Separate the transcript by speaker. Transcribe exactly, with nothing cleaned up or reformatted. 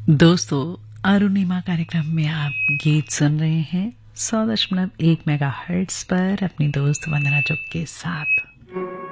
Speaker 1: दोस्तों, अरुणिमा कार्यक्रम में आप गीत सुन रहे हैं सौ दशमलव एक मेगा हर्ट्स पर अपनी दोस्त वंदना चुग के साथ।